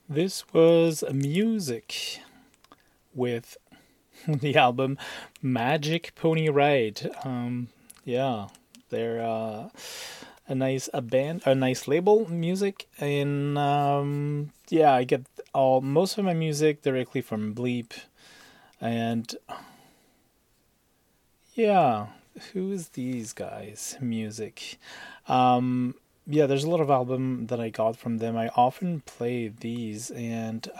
This was music with the album Magic Pony Ride. Yeah, they're a band, a nice label, music, and yeah, I get all most of my music directly from Bleep, and yeah, who is these guys? Music. Um, yeah, there's a lot of album that I got from them. I often play these, and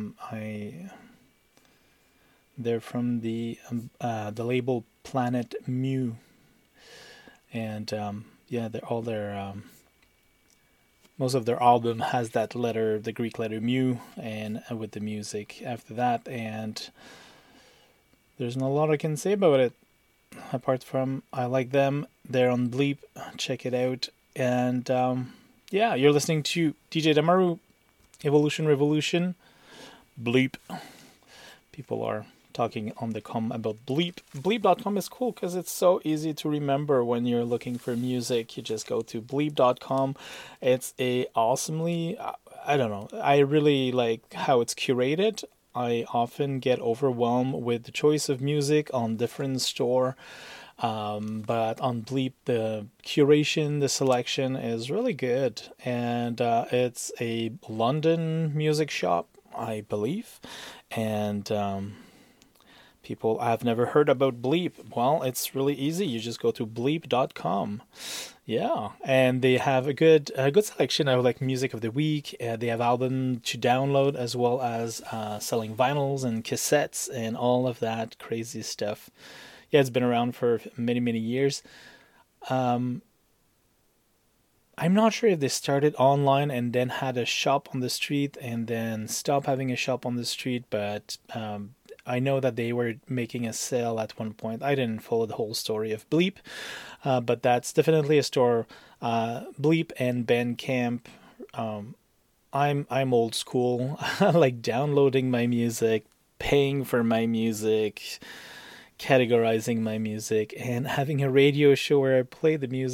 they're from the label Planet Mu, and yeah, they're all their most of their album has that letter, the Greek letter mu, and with the music after that, and there's not a lot I can say about it apart from I like them. They're on Bleep, check it out, and yeah, you're listening to DJ Damaru, Evolution Revolution, Bleep. People are talking on the com about Bleep. Bleep.com is cool because it's so easy to remember when you're looking for music. You just go to Bleep.com. It's a awesomely, I don't know, I really like how it's curated. I often get overwhelmed with the choice of music on different store. But on Bleep, the curation, the selection is really good. And it's a London music shop, I believe. And people have never heard about Bleep. Well, it's really easy. You just go to bleep.com. Yeah, and they have a good selection of like music of the week. They have album to download as well as selling vinyls and cassettes and all of that crazy stuff. Yeah, it's been around for many years. Um, I'm not sure if they started online and then had a shop on the street and then stopped having a shop on the street, but I know that they were making a sale at one point. I didn't follow the whole story of Bleep, but that's definitely a store. Bleep and Bandcamp. Um, I'm old school. I like downloading my music, paying for my music, categorizing my music, and having a radio show where I play the music